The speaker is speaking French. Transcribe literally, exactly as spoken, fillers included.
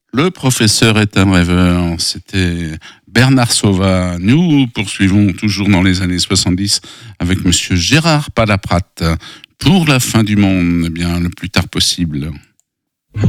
Le professeur est un rêveur, c'était Bernard Sauvat. Nous poursuivons toujours dans les années soixante-dix avec monsieur Gérard Palaprate pour la fin du monde, eh bien, le plus tard possible.